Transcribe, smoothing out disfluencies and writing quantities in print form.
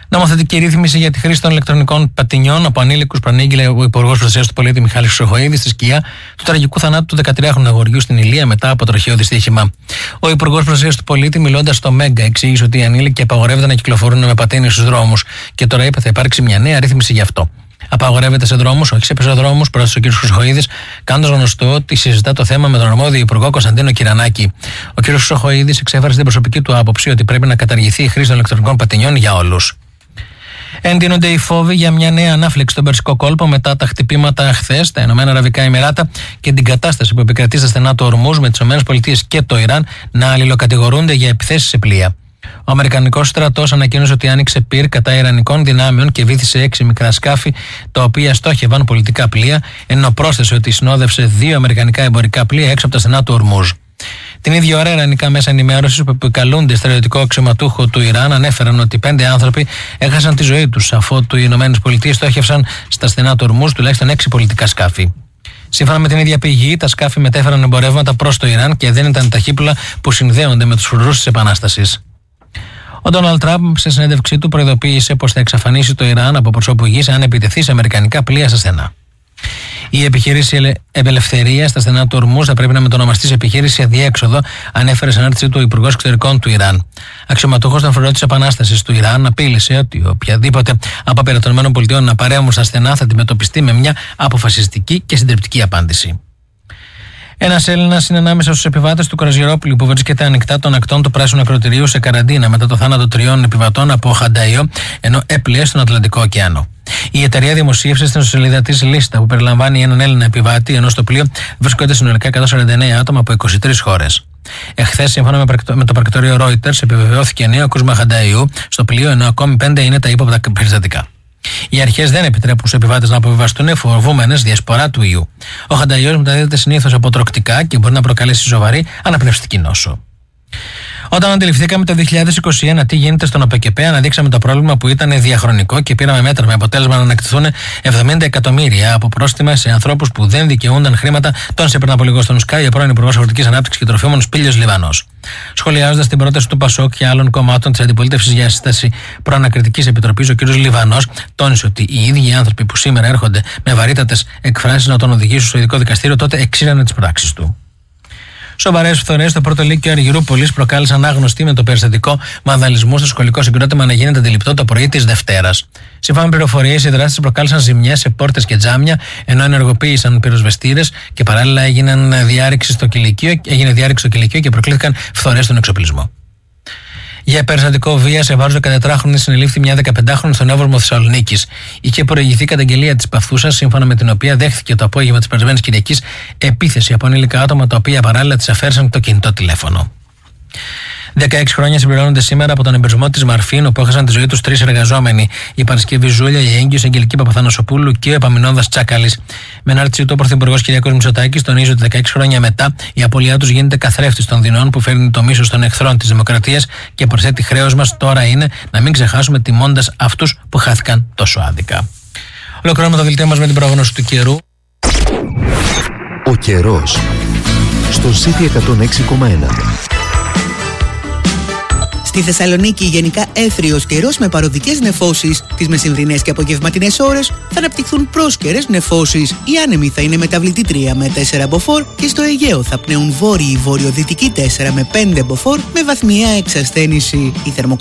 Νομοθετική ρύθμιση για τη χρήση των ηλεκτρονικών πατινιών από ανήλικους προανήγγειλε ο Υπουργός Προστασίας του Πολίτη Μιχάλης Χρυσοχοΐδης στη σκιά του τραγικού θανάτου του 13χρονου αγοριού στην Ηλία μετά από τροχαίο δυστύχημα. Ο Υπουργός Προστασίας του Πολίτη, μιλώντας στο Μέγκα, εξήγησε ότι οι ανήλικοι απαγορεύεται να κυκλοφορούν με πατίνες στους δρόμους και τώρα είπε θα υπάρξει μια νέα ρύθμιση γι' αυτό. Απαγορεύεται σε δρόμους, όχι σε πεζοδρόμους, πρόσθεσε ο κ. Χρυσοχοΐδης, κάνοντας γνωστό ότι συζητά το θέμα με τον αρμόδιο Υπουργό Κωνσταντίνο Κυρανάκη. Ο κ. Χρυσοχοΐδης εξέφρασε την προσωπική του άποψη ότι πρέπει να καταργηθεί η χρήση των ηλεκτρονικών πατινιών για όλους. Εντείνονται οι φόβοι για μια νέα ανάφλεξη στον Περσικό κόλπο μετά τα χτυπήματα χθες στα Ηνωμένα Αραβικά Εμιράτα και την κατάσταση που επικρατεί στα στενά του Ορμούζ με τις ΗΠΑ και το Ιράν να αλληλοκατηγορούνται για επιθέσεις σε πλοία. Ο Αμερικανικός στρατός ανακοίνωσε ότι άνοιξε πυρ κατά Ιρανικών δυνάμεων και βύθισε 6 μικρά σκάφη, τα οποία στόχευαν πολιτικά πλοία, ενώ πρόσθεσε ότι συνόδευσε 2 αμερικανικά εμπορικά πλοία έξω από τα στενά του Ορμούζ. Την ίδια ώρα, ιρανικά μέσα ενημέρωσης που επικαλούνται στρατιωτικό αξιωματούχο του Ιράν ανέφεραν ότι 5 άνθρωποι έχασαν τη ζωή τους αφότου οι ΗΠΑ στόχευσαν στα στενά του Ορμούζ τουλάχιστον 6 πολιτικά σκάφη. Σύμφωνα με την ίδια πηγή, τα σκάφη μετέφεραν εμπορεύματα προς το Ιράν και δεν ήταν ταχύπλοα που συνδέονται με τους φρουρούς της Επανάστασης. Ο Ντόναλντ Τραμπ, σε συνέντευξή του, προειδοποίησε πως θα εξαφανίσει το Ιράν από προσώπου γης αν επιτεθεί σε αμερικανικά πλοία στα στενά. Η επιχείρηση Ελευθερία στα στενά του Ορμούζ θα πρέπει να μετονομαστεί σε επιχείρηση Αδιέξοδο, ανέφερε σε ανάρτησή του ο Υπουργός Εξωτερικών του Ιράν. Αξιωματούχος των φρουρών της Επανάστασης του Ιράν απείλησε ότι οποιαδήποτε απόπειρα των ΗΠΑ να παρέμβουν στα στενά θα αντιμετωπιστεί με μια αποφασιστική και συντριπτική απάντηση. Ένας Έλληνας είναι ανάμεσα στους επιβάτες του κρουαζιερόπλοιου που βρίσκεται ανοιχτά των ακτών του Πράσινου Ακροτηρίου σε καραντίνα μετά το θάνατο 3 επιβατών από Χανταϊό, ενώ έπλεε στον Ατλαντικό ωκεανό. Η εταιρεία δημοσίευσε στην σελίδα της λίστα που περιλαμβάνει έναν Έλληνα επιβάτη, ενώ στο πλοίο βρίσκονται συνολικά 149 άτομα από 23 χώρες. Εχθές, σύμφωνα με το πρακτορείο Reuters, επιβεβαιώθηκε νέο κρούσμα Χανταϊού στο πλοίο, ενώ ακόμη 5 είναι τα ύποπτα περιστατικά. Οι αρχές δεν επιτρέπουν στους επιβάτες να αποβιβαστούν φοβούμενες διασπορά του ιού. Ο Χανταϊός μεταδίδεται συνήθως από τροκτικά και μπορεί να προκαλέσει σοβαρή αναπνευστική νόσο. Όταν αντιληφθήκαμε το 2021 τι γίνεται στον ΟΠΕΚΕΠΕ, αναδείξαμε το πρόβλημα που ήταν διαχρονικό και πήραμε μέτρα με αποτέλεσμα να ανακτηθούν 70 εκατομμύρια από πρόστιμα σε ανθρώπους που δεν δικαιούνταν χρήματα, τόνισε πριν από λίγο στον Sky ο πρώην Υπουργός Αγροτικής Ανάπτυξης και Τροφίμων Σπύλιος Λιβανός. Σχολιάζοντας την πρόταση του ΠΑΣΟΚ και άλλων κομμάτων της αντιπολίτευσης για σύσταση προανακριτικής επιτροπής, ο κ. Λιβανός τόνισε ότι οι ίδιοι άνθρωποι που σήμερα έρχονται με βαρύτατες εκφράσεις να τον οδηγήσουν στο ειδικό δικαστήριο τότε εξήρανε τις πράξεις του. Σοβαρές φθορές στο πρώτο λύκειο Αργυρούπολης προκάλεσαν άγνωστοι με το περιστατικό βανδαλισμού στο σχολικό συγκρότημα να γίνεται αντιληπτό το πρωί της Δευτέρας. Σύμφωνα με πληροφορίες, οι δράστες προκάλεσαν ζημιές σε πόρτες και τζάμια, ενώ ενεργοποίησαν πυροσβεστήρες και παράλληλα έγινε διάρρηξη στο κηλικείο και προκλήθηκαν φθορές στον εξοπλισμό. Για περιστατικό βία σε βάρος 14χρονη συνελήφθη μια 15χρονη στον Εύωσμο Θεσσαλονίκης. Είχε προηγηθεί καταγγελία της παθούσας, σύμφωνα με την οποία δέχθηκε το απόγευμα της περασμένης Κυριακής επίθεση από ανήλικα άτομα, τα οποία παράλληλα της αφαίρεσαν το κινητό τηλέφωνο. 16 χρόνια συμπληρώνονται σήμερα από τον εμπερισμό της Μαρφίν, όπου έχασαν τη ζωή τους 3 εργαζόμενοι. Η Παρασκευή Ζούλια, η έγκυος Αγγελική Παπαθανασοπούλου και ο Επαμεινώδας Τσάκαλης. Με ανάρτησή του, ο Πρωθυπουργός Κυριάκος Μητσοτάκης τονίζει ότι 16 χρόνια μετά η απώλειά τους γίνεται καθρέφτης των δεινών που φέρνει το μίσος των εχθρών της δημοκρατίας και προσθέτει χρέος μας τώρα είναι να μην ξεχάσουμε τιμώντας αυτούς που χάθηκαν τόσο άδικα. Ολοκληρώνουμε το δελτίο μας με την πρόγνωση του καιρού. Ο καιρός στο City 106,1. Στη Θεσσαλονίκη γενικά έθριος καιρός με παροδικές νεφώσεις. Τις μεσημβρινές και απογευματινές ώρες θα αναπτυχθούν πρόσκαιρες νεφώσεις. Η άνεμη θα είναι μεταβλητή 3 με 4 μποφόρ και στο Αιγαίο θα πνέουν βόρειοι βορειοδυτικοί 4 με 5 μποφόρ με βαθμιαία εξασθένηση. Η